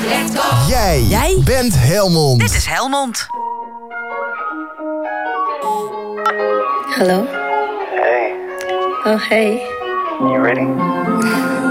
Jij bent Helmond. Dit is Helmond. Hello? Hey, Oh, hey. you ready?